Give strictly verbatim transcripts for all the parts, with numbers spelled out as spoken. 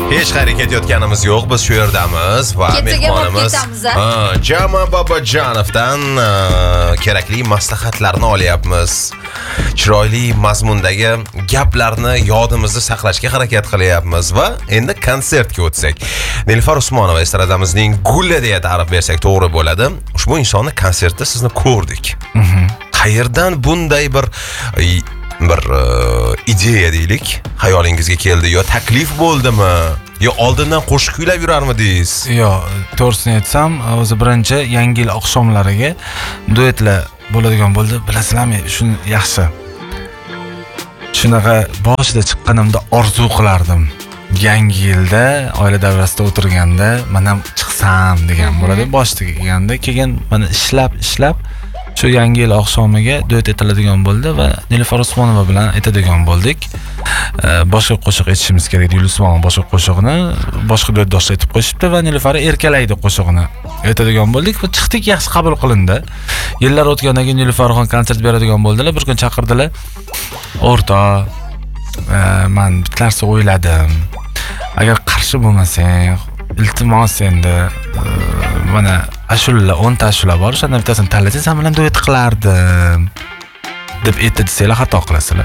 Hech qayerga ketayotganimiz yo'q, biz shu yerdamiz va mehmonimiz Jama Bobojonovdan kerakli maslahatlarni olyapmiz. Chiroyli mazmundagi gaplarni yodimizda saqlashga harakat qilyapmiz va endi konsertga o'tsak. Nilufar Usmonova estradamizning guli deya ta'rif bersak to'g'ri bo'ladi. Ushbu insonni konsertda sizni ko'rdik. Qayerdan bunday bir bir ideya deylik, xayolingizga keldi yo taklif bo'ldimi? Yo oldindan qo'shiq kuylab yurarmidingiz? Yo, to'g'risini aytsam, o'zi birinchi yangi yil oqshomlariga duetlar bo'ladigan bo'ldi. Bilasizlarmi, shuni yaxshi. Shunaqa boshida chiqqanimda orzu qilardim. Yangi yilda oila davrasida o'tirganda men ham chiqsam degan bo'ladi. Boshida kelganda, keyin mana ishlab, ishlab shu yangi yil oqshomiga duet etiladigan bo'ldi va Nilufar Usmonova bilan aytadigan bo'ldik. Boshqa qo'shiq aytishimiz kerak edi. Usmonova boshqa qo'shiqni boshqa duetdoshlar aytib qo'yishibdi va Nilufar erkalaydi qo'shiqni aytadigan bo'ldik va chiqdik, yaxshi qabul qilindi. Yillar o'tgandan keyin Nilufarxon konsert beradigan bo'ldilar. Bir kun chaqirdilar. O'rta, men bitta narsa o'yladim. Agar qarshi bo'lmasang, iltimos endi mana ashula o'nta ashula bor, o'shandan bittasini tanlasang, sen bilan duet qilardim deb aytdi desanglar xato qilasizlar.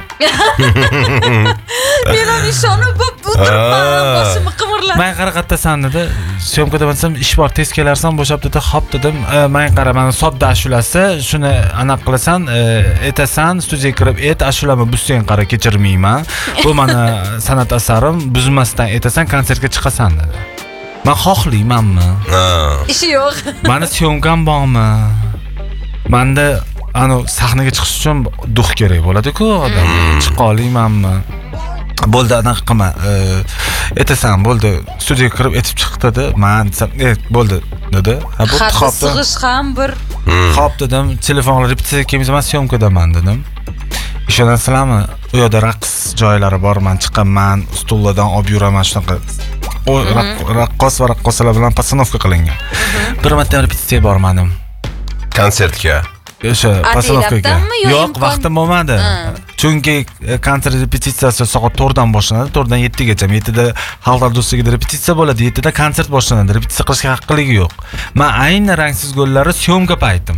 Men uni ishonib o'tiribman, boshimni qimirlab. Men qara qattasan dedi. Syomkada bo'lsam ish bor, tez kelarsan, bo'shab dedi. Xo'p dedim. Men qara, mana sodda ashulasi, shuni aniq qilasan, aytasan, studiyaga kirib ayt, ashulami buzsang qara kechirmayman. Bu mana san'at asarim, buzmasdan aytasan, konsertga chiqasan dedi. Men xohlaymanmi? Ishi yo'q. Meni syomkam bormi? Menda ana sahnaga chiqish uchun duh kerak bo'ladi-ku, odam. Chiqa olmaymanmi? Bo'ldi, anaqa qilma. Aytasan, bo'ldi, studiyaga kirib aytib chiq dedi. Men bo'ldi dedi. Ha, bu xopda. Sig'ish ham bir. Xo'p dedim, telefonga repetitsiyaga kelmaysiz, men syomkadaman dedim. Ishonasizlarmi? U yerda raqs joylari bor, men chiqaman, stullardan olib yuraman shunaqa. O raqqos va raqqosalar bilan postanovka qilingan. Bir marta repetitsiya bormadim. Konsertga. O'sha postanovkaga. Yo'q, vaqtim bo'lmadi. Chunki konsert repetitsiyasi soat to'rtdan boshlanadi, to'rtdan yettigacha. yettida xalqlar do'stligida repetitsiya bo'ladi, yettida konsert boshlanadi. Repetitsiya qilishga haqqiligi yo'q. Men ayni rangsiz go'llarni syomka paytim.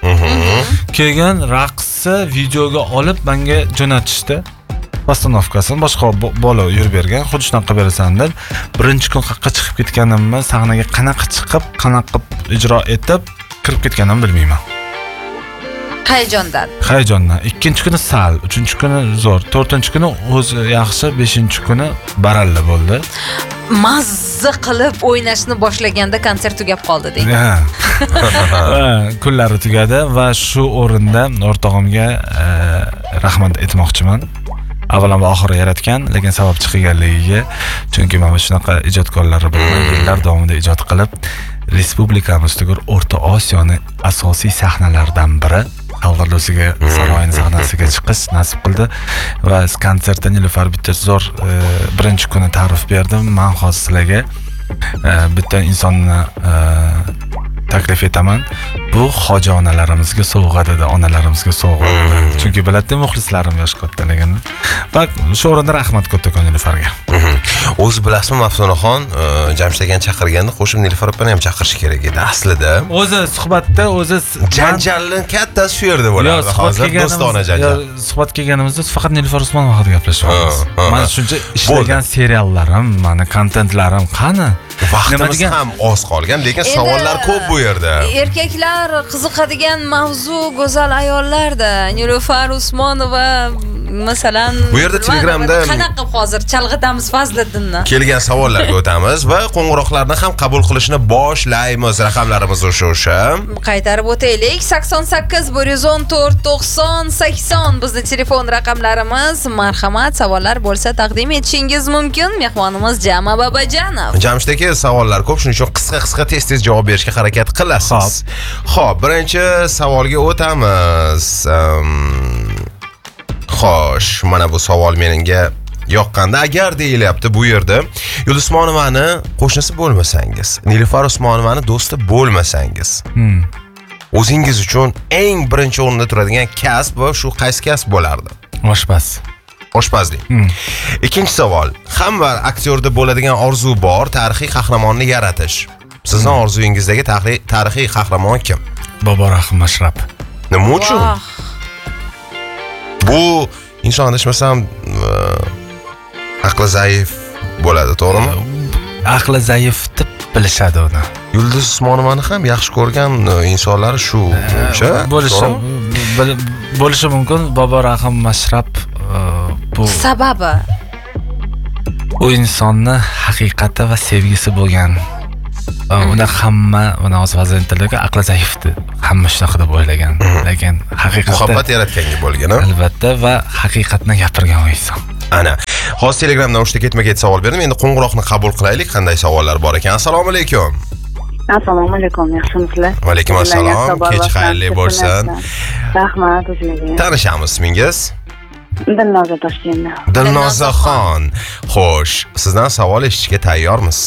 Keyin raqsni videoga olib menga jo'natishdi. Postanovkasini boshqa bola yurib bergan, xuddi shunaqa berasan deb. Birinchi kun qayerga chiqib ketganimni, sahnaga qanaqa chiqib, qanaqa ijro etib kirib ketganimni bilmayman. Hayajondan. Hayajondan. Ikkinchi kuni sal, uchinchi kuni zo'r, to'rtinchi kuni o'zi yaxshi, beshinchi kuni baralla bo'ldi. Mazza qilib o'ynashni boshlaganda konsert tugab qoldi deydi. Ha. Kunlari tugadi va shu o'rinda o'rtog'imga rahmat aytmoqchiman. Avvalambor oxiri yaratgan, lekin sababchi qilganligiga, chunki mana shunaqa ijodkorlar bilan yillar davomida ijod qilib, respublikamizda O'rta Osiyoni asosiy sahnalaridan biri Xalqlar do'stiga saroyini sahnasiga chiqish nasib qildi va konsertda Nilufar bitta zo'r birinchi kuni ta'rif berdim. Men hozir sizlarga bitta insonni taklif etaman. Bu hoji onalarimizga sovg'a dedi, onalarimizga sovg'a. Chunki biladi muxlislarim yosh kattaligini. Va shu o'rinda rahmat kattakon Nilufarga. O'zi bilasizmi, Maftunaxon Jamshid akani chaqirganda qo'shib Nilufar opani ham chaqirish kerak edi aslida. O'zi suhbatda o'zi janjalning kattasi shu yerda bo'ladi. Hozir do'stona janjal. Suhbat kelganimizda faqat Nilufar Usmonova haqida gaplashyapmiz. Men shuncha ishlagan seriallarim, meni kontentlarim qani? Vaqtimiz ham oz qolgan, lekin savollar ko'p bu yerda. Erkaklar qiziqadigan mavzu go'zal ayollarda. Nilufar Usmonova masalan, bu yerda Telegramda qanaqa hozir chalg'itamiz Fazliddinni. Kelgan savollarga o'tamiz va qo'ng'iroqlarni ham qabul qilishni boshlaymiz. Raqamlarimiz o'sha-o'sha. Qaytarib o'taylik. sakson sakkiz bir yuz o'n to'rt to'qson sakson bizning telefon raqamlarimiz. Marhamat, savollar bo'lsa taqdim etishingiz mumkin. Mehmonimiz Jama Bobojonov. Jamshid aka, savollar ko'p, shuning uchun qisqa-qisqa tez-tez javob berishga harakat qilasiz. Xo'p, birinchi savolga o'tamiz. Xo'sh, mana bu savol menga yoqqanda, agar deyilyapti bu yerda Yulduz Usmonovani qo'shnisi bo'lmasangiz, Nilufar Usmonovani do'sti bo'lmasangiz, hmm. o'zingiz uchun eng birinchi o'rinda turadigan kasb va shu qaysi kasb bo'lardi? Oshpaz. Oshpazlik. Hmm. Ikkinchi savol, hamma aktyorda bo'ladigan orzu bor, tarixiy qahramonni yaratish. Sizning orzuyingizdagi tarixiy qahramon kim? Bobur Rahim Ashraf. Nima uchun? Bu inson adashmasam aqli zaif bo'ladi, to'g'rimi? Aqli zaif deb bilishadi uni. Yulduz Usmonovani ham yaxshi ko'rgan insonlar shu o'sha bo'lishi bo'lishi mumkin. Bobur Rahim Ashraf bu sababi u insonni haqiqati va sevgisi bo'lgan. Uni hamma uni o'z vaziyatlarida aqli zaifdi. Hamma shunaqa deb o'ylagan. Lekin haqiqatda muhabbat yaratganga bo'lgan, albatta, va haqiqatni gapirgan inson. Ana. Hozir Telegramdan uchta ketma-ket savol berdim. Endi qo'ng'iroqni qabul qilaylik. Qanday savollar bor ekan? Assalomu alaykum. Assalomu alaykum, yaxshimisizlar? Va alaykum assalom. Kech xayrli bo'lsin. Rahmat, o'zingizga. Tanishamiz ismingiz? Dilnoza Toshkentdan. Dilnozaxon. Xo'sh, sizdan savol eshitishga tayyormiz?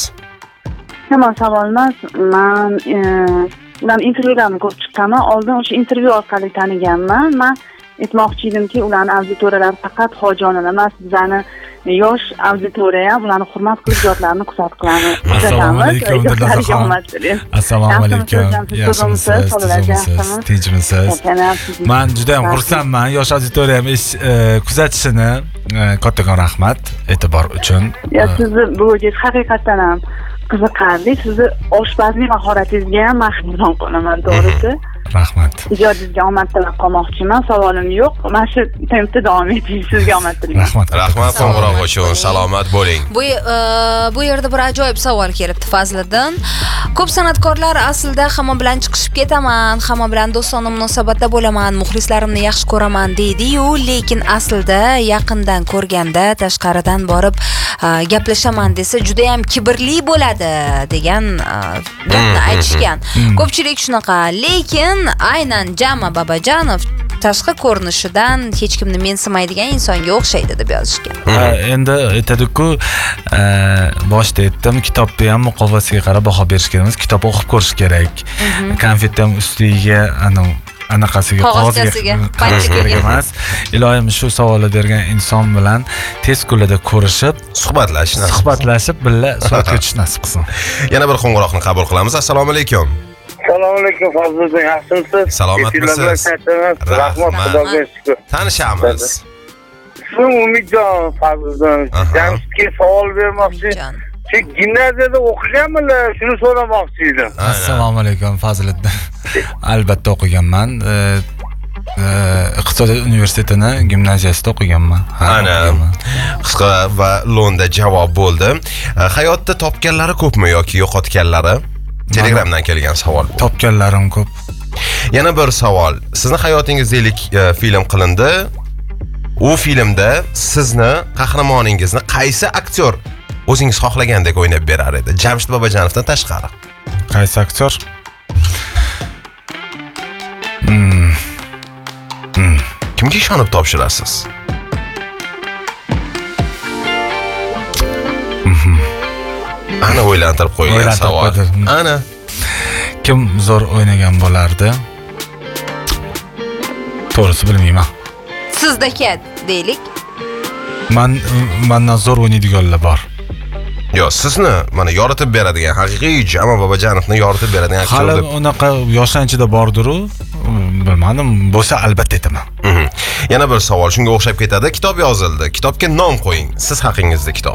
Hamon savol emas, men ular intervyularni ko'rib chiqqanman. Oldin o'sha intervyu orqali taniganman. Men aytmoqchi edimki, ularning auditoriyalari faqat hojiona emas, bizani yosh auditoriya ham ularni hurmat qilib ijodlarini kuzatib qilamiz. Assalomu alaykum Dilnozaxon. Assalomu alaykum. Yaxshimisiz? Tinchmisiz? Men juda ham xursandman. Yosh auditoriyam kuzatishini. Kattakon rahmat e'tibor uchun. Ya, sizni blogingiz haqiqatan ham qiziqarli. Sizni oshpazlik mahoratingizga ham mahliyon qolaman, to'g'risi. Rahmat. Ijodingizga omad tilab qolmoqchiman. Savolim yo'q. Mana shu tempda davom eting. Sizga omad tilayman. Rahmat. Rahmat qo'ng'iroq uchun. Salomat bo'ling. Bu bu yerda bir ajoyib savol kelibdi Fazliddin. Ko'p san'atkorlar aslida hamma bilan chiqishib ketaman, hamma bilan do'stona munosabatda bo'laman, muxlislarimni yaxshi ko'raman deydi-yu, lekin aslida yaqindan ko'rganda, tashqaridan borib gaplashaman desa juda ham kibrli bo'ladi degan gapni aytishgan. Ko'pchilik shunaqa, lekin aynan Jama Babajanov tashqi ko'rinishidan hech kimni mensimaydigan insonga o'xshaydi deb yozishgan. Endi aytadi-ku, boshda aytdim, kitobni ham muqovasiga qarab baho berish kerakmas. Kitob o'qib ko'rish kerak. Konfetni ham ustiga ana anaqasiga qog'ozga qarash kerak emas. Iloyim shu savolni bergan inson bilan tez kunlarda ko'rishib, suhbatlashib, suhbatlashib, billa suratga tushish nasib qilsin. Yana bir qo'ng'iroqni qabul qilamiz. Assalomu alaykum. Assalomu alaykum Fazliddin, yaxshimisiz? Salomatmisiz? Rahmat, Xudoga shukr. Tanishamiz. Ismim Umidjon Fazliddin. Jamshidga savol bermoqchi. Shu gimnaziyada o'qiganmilar? Shuni so'ramoqchi edim. Assalomu alaykum Fazliddin. Albatta o'qiganman. Iqtisodiyot universitetini gimnaziyasida o'qiganman. Ana, qisqa va lo'nda javob bo'ldi. Hayotda topganlari ko'pmi yoki yo'qotganlari? Telegramdan kelgan savol. Topganlarim ko'p. Yana bir savol. Sizni hayotingizdagi film qilindi. U filmda sizni qahramoningizni qaysi aktyor o'zingiz xohlagandek o'ynab berar edi? Jamshid Babajanovdan tashqari. Qaysi aktyor? Hmm. Hmm. Kimga ishonib topshirasiz? Ana o'ylantirib qo'yilgan savol. Ana kim zo'r o'ynagan bo'lardi? To'g'risi bilmayman. Sizdaki deylik. Men mendan zo'r o'ynaydiganlar bor. Yo, sizni mana yoritib beradigan, haqiqiy Jama Babajanovni yoritib beradigan aktyor. Hali unaqa yoshlanchida bordiru, bilmadim, bo'lsa albatta aytaman. Yana bir savol shunga o'xshab ketadi. Kitob yozildi. Kitobga nom qo'ying. Siz haqingizda kitob.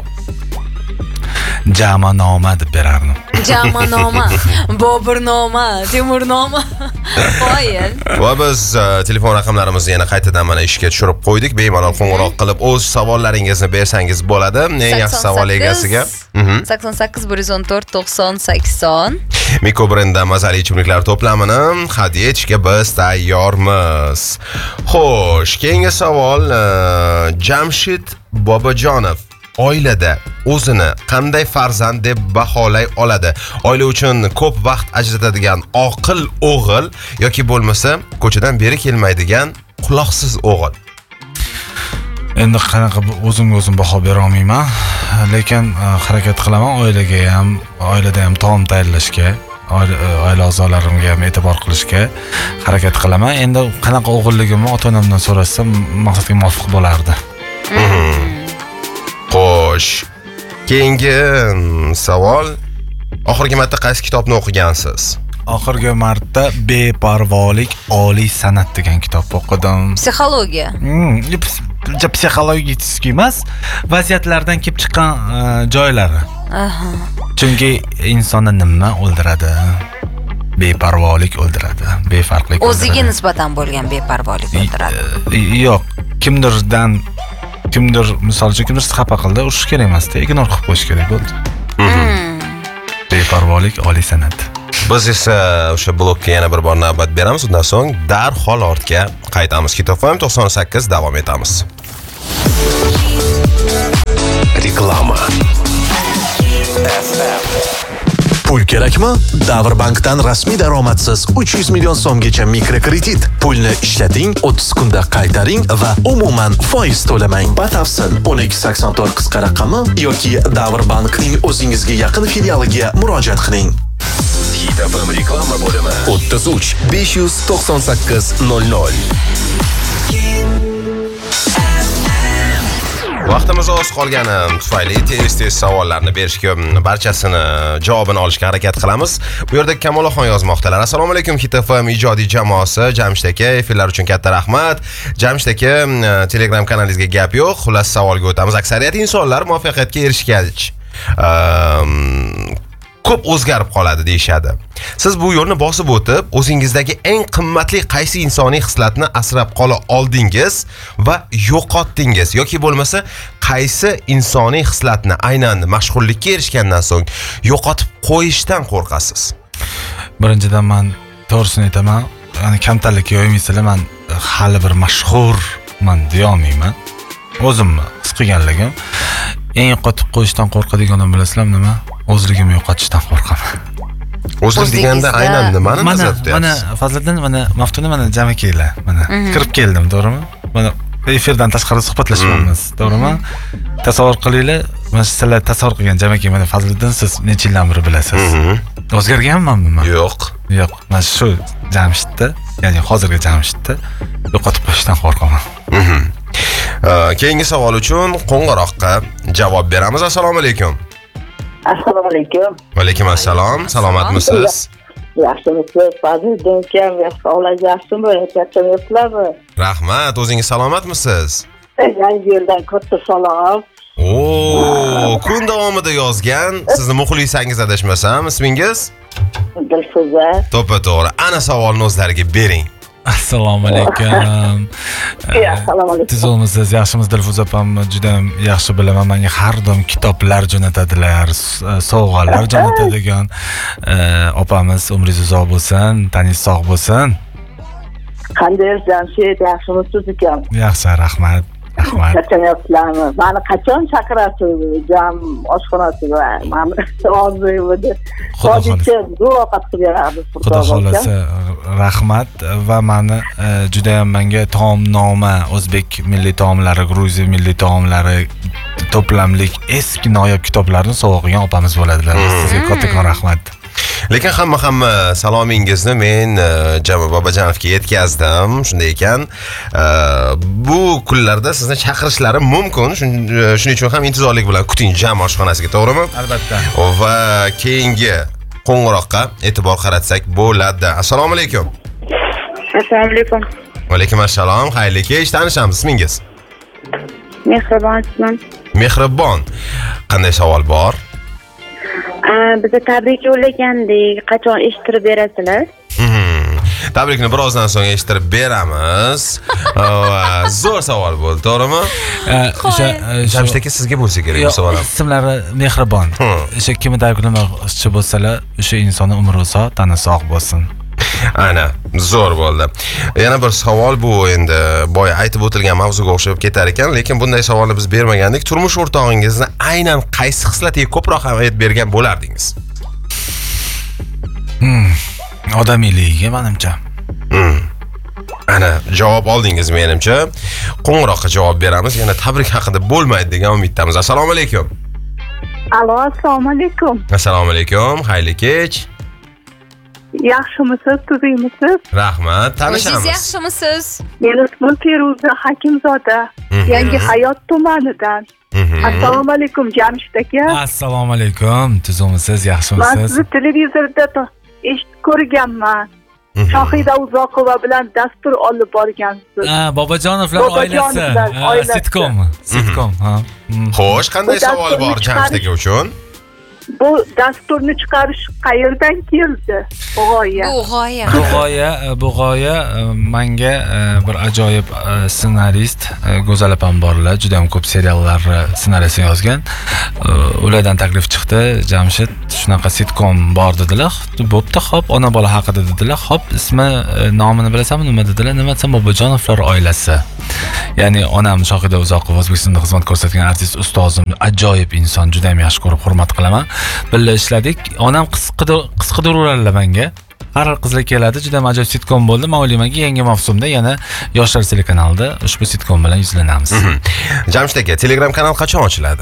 Jamanoma deb berardim. Jamanoma, Boburnoma, Temurnoma. Qo'ying. Va biz telefon raqamlarimizni yana qaytadan mana ishga tushirib qo'ydik. Bemalol qo'ng'iroq qilib o'z savollaringizni bersangiz bo'ladi. Eng yaxshi savol egasiga sakson sakkiz bir yuz o'n to'rt to'qson sakson. Miko brendidan mazali ichimliklar to'plamini hadya etishga biz tayyormiz. Xo'sh, keyingi savol Jamshid Babajanov oilada o'zini qanday farzand deb baholay oladi? Oila uchun ko'p vaqt ajratadigan oqil o'g'il yoki bo'lmasa ko'chadan beri kelmaydigan quloqsiz o'g'il? Endi qanaqa o'zimga o'zim baho bera olmayman, lekin harakat qilaman oilaga ham, oilada ham taom tayyorlashga, oila a'zolarimga ham e'tibor qilishga harakat qilaman. Endi qanaqa o'g'illigimni ota-onamdan so'rasam maqsadga muvofiq bo'lardi. Xo'sh, Keyingi mm, savol. Oxirgi marta qaysi kitobni o'qigansiz? Oxirgi marta Beparvolik oliy san'at degan kitobni o'qidim. Psixologiya. Hmm, psixologik emas, vaziyatlardan kelib chiqqan uh, joylari. Aha. Chunki insonni nima o'ldiradi? Beparvolik o'ldiradi, befarqlik o'ldiradi. O'ziga nisbatan bo'lgan beparvolik o'ldiradi. Yo'q, kimdirdan kimdir misol uchun kimdir xafa qildi, urish kerak emasda, ignor qilib qo'yish kerak bo'ldi. Beparvolik oliy san'at. Biz esa o'sha blokka yana bir bor navbat beramiz, undan so'ng darhol ortga qaytamiz. Kitob F M to'qson sakkiz davom etamiz. Reklama. Pul kerakmi? Davrbankdan rasmiy daromadsiz uch yuz million so'mgacha mikrokredit. Pulni ishlating, o'ttiz kunda qaytaring va umuman foiz to'lamang. Batafsil o'n ikki sakson to'rt qisqa raqami yoki Davrbankning o'zingizga yaqin filialiga murojaat qiling. Hit F M reklama bo'limi o'ttiz uch besh yuz to'qson sakkiz nol nol. Vaqtimiz oz qolgani tufayli tez-tez savollarni berishga, barchasini javobini olishga harakat qilamiz. Bu yerda Kamolaxon yozmoqdalar. Assalomu alaykum Hit F M ijodiy jamoasi. Jamshid aka, efirlar uchun katta rahmat. Jamshid aka, Telegram kanalingizga gap yo'q. Xullas savolga o'tamiz. Aksariyat insonlar muvaffaqiyatga erishgach, ko'p o'zgarib qoladi deyshadi. Siz bu yo'lni bosib o'tib, o'zingizdagi eng qimmatli qaysi insoniy xislatni asrab qola oldingiz va yo'qotdingiz yoki bo'lmasa qaysi insoniy xislatni aynan mashhurlikka erishgandan so'ng yo'qotib qo'yishdan qo'rqasiz? Birinchidan men to'g'risini aytaman, ya'ni kamtarlik yo'qmisizlar, men hali bir mashhurman deya olmayman. O'zimni his qilganligim eng yo'qotib qo'yishdan qo'rqadiganim bilasizlarmi nima? O'zligimni yo'qotishdan qo'rqaman. O'zlik deganda aynan nimani nazarda tutyapsiz? Mana Fazliddin, mana Maftuna, mana Jamakeylar, mana kirib keldim, to'g'rimi? Mana efirdan tashqari suhbatlashamiz, to'g'rimi? Tasavvur qilinglar, mana sizlar tasavvur qilgan Jamakey, mana Fazliddin, siz necha yildan beri bilasiz. O'zgarganmanmi men? Yo'q. Yo'q, mana shu Jamshidda, ya'ni hozirgi Jamshidda yo'qotib qo'yishdan qo'rqaman. Keyingi savol uchun qo'ng'iroqqa javob beramiz. Assalomu alaykum. Assalomu alaykum. Va alaykum assalom. Salomatmisiz? Yaxshimisiz? Fazliddin kam, yaxshi yaxshimi? Yaxshimisiz? Rahmat, o'zingiz salomatmisiz? Yangi yildan katta salom. Oo, kun davomida yozgan. Sizni muxlisangiz adashmasam, ismingiz? Dilfuza. To'ppa-to'g'ri. Ana savolni o'zlariga bering. Assalomu alaykum. Assalomu alaykum. Tizimsiz, yaxshimisiz Dilfuza opam? Juda ham yaxshi bilaman. Menga har doim kitoblar jo'natadilar, sovg'alar jo'natadigan opamiz. Umringiz uzoq bo'lsin, taningiz sog' bo'lsin. Qanday Jamshid, yaxshimisiz ekan? Yaxshi, rahmat. Rahmat. Qachonyapsizlarmi? Meni qachon chaqirasiz? Jam oshxonasiga. Meni orzuyim edi. Hozircha zo'r ovqat qilib beramiz. Xudo xolasa, rahmat. Va meni juda ham menga taomnoma, o'zbek milliy taomlari, Gruziya milliy taomlari to'plamlik eski noyob kitoblarni sovg'a qilgan opamiz bo'ladilar. Sizga kattakon rahmat. Lekin hamma hamma salomingizni men Jama Bobojanovga yetkazdim. Shunday ekan, bu kunlarda sizni chaqirishlari mumkin. Shuning uchun ham intizorlik bilan kuting Jama oshxonasiga, to'g'rimi? Albatta. Va keyingi qo'ng'iroqqa e'tibor qaratsak bo'ladi. Assalomu alaykum. Assalomu alaykum. Va alaykum assalom. Xayrli kech, tanishamiz, ismingiz? Mehribon ismim. Mehribon. Qanday savol bor? Bizni tabrik yo'llagandik. Qachon eshittirib berasizlar? Tabrikni birozdan so'ng eshittirib beramiz. Zo'r savol bo'ldi, to'g'rimi? O'sha Jamshid aka, sizga bo'lsa kerak bu savol. Ismlari Mehribon. O'sha kimni tabriklamoqchi bo'lsalar, o'sha insonni umri uzoq, tani sog' bo'lsin. Ana, zo'r bo'ldi. Yana bir savol bu, endi boya aytib o'tilgan mavzuga o'xshab ketar ekan, lekin bunday savolni biz bermagandik. Turmush o'rtog'ingizni aynan qaysi xislatiga ko'proq ahamiyat bergan bo'lardingiz? Hmm, odamiyligiga menimcha. Hmm. Ana, javob oldingiz menimcha. Qo'ng'iroqqa javob beramiz. Yana tabrik haqida bo'lmaydi degan umiddamiz. Assalomu alaykum. Alo, assalomu alaykum. Assalomu alaykum. Xayrli kech. Yaxshimisiz, tuzingmisiz? Rahmat, tanishamiz. O'zingiz yaxshimisiz? Meni ismim Feruza Hakimzoda. Yangi hayot tumanidan. Assalomu alaykum Jamshid aka. Assalomu alaykum. Tuzumisiz, Men yaxshimisiz? sizni televizorda to- eshitib ko'rganman. Shohida Uzoqova bilan dastur olib borgansiz. Ha, Bobojonovlar oilasi. Bobojonovlar Ha, oilasi. Sitcom. Sitcom, ha. Mm. Xo'sh, qanday Bu savol bor dasturni Jamshid aka uchun? Bu dasturni chiqarish qayerdan keldi? G'oya. Bu g'oya. Bu g'oya, bu g'oya e, menga e, bir ajoyib e, ssenarist e, Go'zal opam borlar, juda ham ko'p seriallar e, ssenariyini yozgan. E, Ulardan taklif chiqdi, Jamshid shunaqa sitcom bor dedilar. Bo'pti, hop, ona bola haqida dedilar. Hop, ismi e, nomini bilasanmi, nima dedilar? Nima desam, Bobojonovlar oilasi. Ya'ni onam Shohida Uzoqova, O'zbekistonda xizmat ko'rsatgan artist, ustozim, ajoyib inson, juda ham yaxshi ko'rib, hurmat qilaman. Birga ishladik. Onam qiz qiz qidiruvlarlar menga. Har xil qizlar keladi, juda ham ajoyib sitcom bo'ldi. Men o'ylaymanki, yangi mavsumda yana Yoshlar telekanalida ushbu sitcom bilan yuzlanamiz. Jamshid aka, Telegram kanal qachon ochiladi?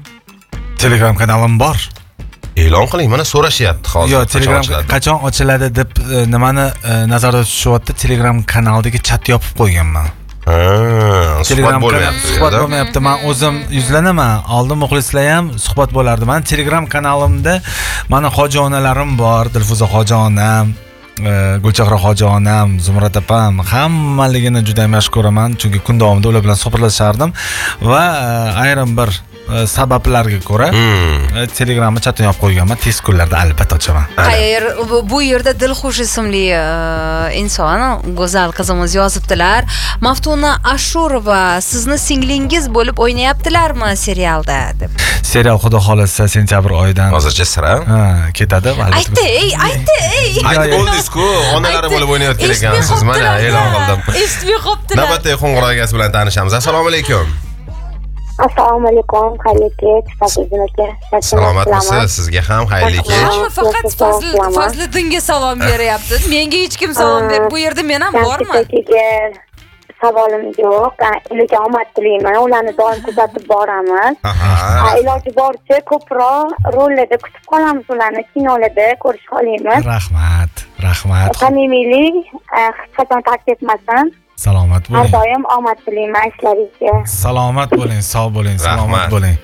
Telegram kanalim bor. E'lon qiling, mana so'rashyapti hozir. Yo, qachon Telegram ochiladi? qachon ochiladi deb e, nimani e, nazarda tutishyapti? Telegram kanaliga chat yopib qo'yganman. Ha, suhbat Telegram kanal bo'lyapti. suhbat bo'lmayapti. Men o'zim yuzlanaman. Oldin muxlislar ham suhbat bo'lardi. Men Telegram kanalimda mana hoji onalarim bor, Dilfuza hoji onam, e, Gulchehra hoji onam, Zumrad opam, hammaligini juda ham yaxshi ko'raman, chunki kun davomida ular bilan suhbatlashardim va e, ayrim bir e, sabablarga ko'ra Hmm. e, Telegramni chatini yopib qo'yganman. Tez kunlarda albatta ochaman. Xayr, bu, bu yerda Dilxush ismli e, inson, go'zal qizimiz yozibdilar. Maftuna Ashurova sizni singlingiz bo'lib o'ynayaptilarmi serialda deb. Serial xudo xolasa sentyabr oyidan Hozircha sira. ha, ketadi. Aytdi, ey, aytdi, ey. Aytib bo'ldingiz-ku, onalari bo'lib o'ynayotgan ekansiz. Mana e'lon qildim. Eshitmay qoptilar. Navbatdagi qo'ng'iroq egasi bilan tanishamiz. Assalomu alaykum. Assalomu alaykum, xayrli kech, Fazliddin aka. Salomatmisiz? Sizga ham xayrli kech. Hamma faqat Fazli Fazliddinga salom beryapti. Menga hech kim salom ber. Bu yerda men ham borman. Akaga savolim yo'q. Iloji omad tilayman. Ularni doim kuzatib boramiz. Aha. Iloji boricha ko'proq rollarda kutib qolamiz ularni, kinolarda ko'rish olamiz. Rahmat, rahmat. Samimiylik hech qachon tark etmasin. Salomat Har bo'ling. doim omad tilayman ishlaringizga. Salomat bo'ling, sog' bo'ling, salomat Rahmat. bo'ling.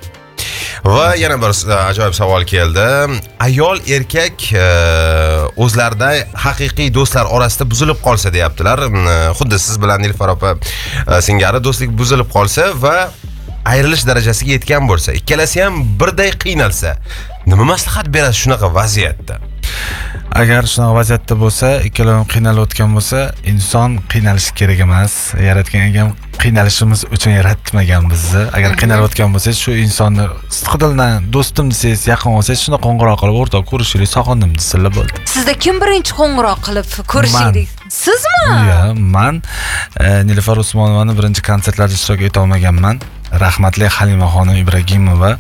Va yana bir e, ajoyib savol keldi. Ayol erkak e, o'zlarida haqiqiy do'stlar orasida buzilib qolsa deyaptilar. E, Xuddi siz bilan Nilufar opa e, singari do'stlik buzilib qolsa va ayrilish darajasiga yetgan bo'lsa, ikkalasi ham birday qiynalsa, nima maslahat berasiz shunaqa vaziyatda? Agar shunaqa vaziyatda bo'lsa, ikkalamiz qiynalayotgan bo'lsa, inson qiynalishi kerak emas. Yaratgan egam qiynalishimiz uchun yaratmagan bizni. Agar qiynalayotgan bo'lsangiz, shu insonni sidqidildan do'stim desangiz, yaqin olsangiz, shuni qo'ng'iroq qilib, o'rtoq ko'rishaylik, sog'indim desizlar bo'ldi. Sizda kim birinchi qo'ng'iroq qilib ko'rishdik? Sizmi? Yo'q, men e, Nilufar Usmonovani birinchi konsertlarda ishtirok eta olmaganman. Rahmatli Halimaxonim Ibragimova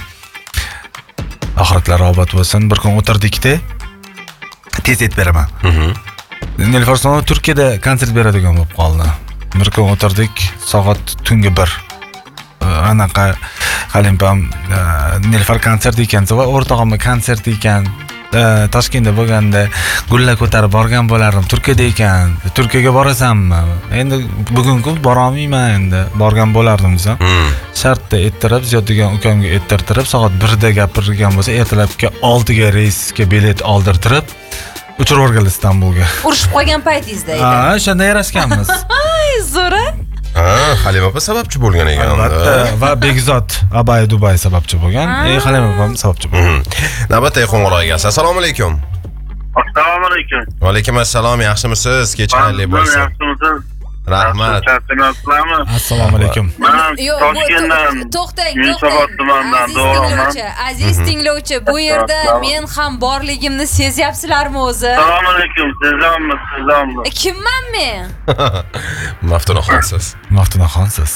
oxiratlari obod bo'lsin. Bir kun o'tirdikda tez aytib beraman. Nilufar Usmonova Turkiyada konsert beradigan bo'lib qoldi. Bir kun o'tirdik, soat tungi bir. Anaqa Halimpam Nilufar konsert ekan va o'rtog'im konsert ekan. Toshkentda bo'lganda gullar ko'tarib borgan bo'lardim. Turkiyada ekan. Turkiyaga borasanmi? Endi bugungi bora olmayman endi. Borgan bo'lardim desam. Shartda ettirib, Ziyod degan ukamga ettirtirib, soat birda gapirgan bo'lsa, ertalabki oltiga reysga bilet oldirtirib uchirib yuborgan Istanbulga. Urushib qolgan paytingizda edi. Ha, shunday yarashganmiz. Ay, zo'ra. Ha, Halima opa sababchi bo'lgan ekan. Albatta, va Begzod Abay Dubay sababchi bo'lgan. E, Halima opam sababchi bo'lgan. Navbatdagi qo'ng'iroq egasi. Assalomu alaykum. Assalomu alaykum. Va alaykum assalom. Yaxshimisiz? Kech xayrli bo'lsin. Yaxshimisiz? Rahmat. Assalomu alaykum. Men Yo'q, Toshkentdan to'xtang, Yunusobod tumanidan Aziz Do'raman. tinglovchi, aziz tinglovchi, bu yerda men ham borligimni sezyapsizlarmi o'zi? Assalomu alaykum. Sizlarmi, sizlarmi? E, Kimman men? Maftunaxonsiz. Maftunaxonsiz.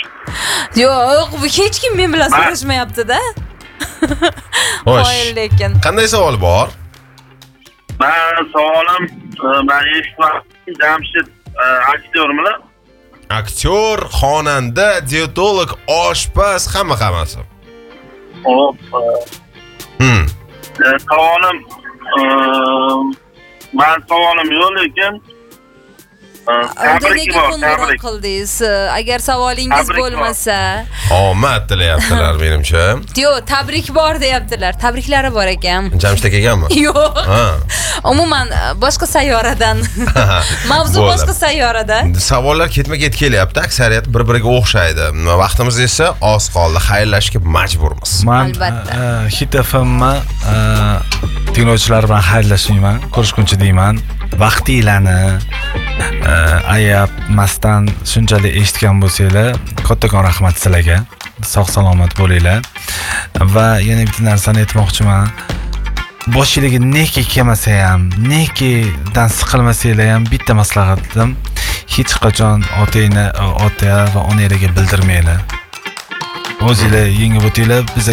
Yo'q, bu hech kim men bilan so'rashmayapti-da. Xo'sh. Qo'yil lekin. Qanday savol bor? Men savolim, men eshitmadim. Jamshid aktyormi? Aktyor, xonanda, dietolog, oshpaz, hamma hammasi. Hop. Hmm. Savolim, men savolim yo'q lekin Unda nega qo'ng'iroq qildingiz? Agar savolingiz bo'lmasa, omad tilayaptilar menimcha. yo'q, tabrik bor deyaptilar. Tabriklari bor ekan. Jamshid aka ekanmi? Yo'q. Ha. Umuman boshqa sayyoradan. Mavzu Bo'ldi. boshqa sayyorada. Savollar ketma-ket kelyapti, aksariyat bir-biriga o'xshaydi. Vaqtimiz esa oz qoldi, xayrlashishga majburmiz. Men Albatta. Hit F M'ni tinglovchilar bilan xayrlashmayman, ko'rishguncha deyman. Vaqtinglarni ayabmasdan shunchalik eshitgan bo'lsanglar, kattakon rahmat sizlarga. Sog' salomat bo'linglar. Va yana bitta narsani aytmoqchiman. Boshiga neki kelmasa ham, nekidan siqilmasanglar ham bitta maslahatim, hech qachon otangni ota va onanglarga bildirmanglar. O'zinglar yengib o'tinglar, biz